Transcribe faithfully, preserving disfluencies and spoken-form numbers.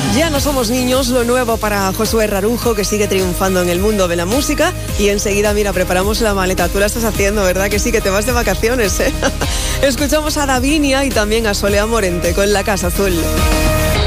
Ya no somos niños, lo nuevo para Josué Rarujo, que sigue triunfando en el mundo de la música. Y enseguida, mira, preparamos la maleta. Tú la estás haciendo, ¿verdad? Que sí, que te vas de vacaciones, ¿eh? Escuchamos a Davinia y también a Soledad Morente con La Casa Azul.